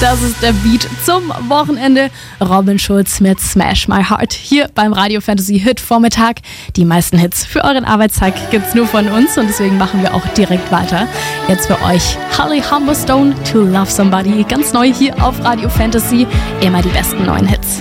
Das ist der Beat zum Wochenende. Robin Schulz mit Smash My Heart hier beim Radio Fantasy Hit Vormittag. Die meisten Hits für euren Arbeitstag gibt's nur von uns und deswegen machen wir auch direkt weiter. Jetzt für euch Holly Humberstone, To Love Somebody, ganz neu hier auf Radio Fantasy. Immer die besten neuen Hits.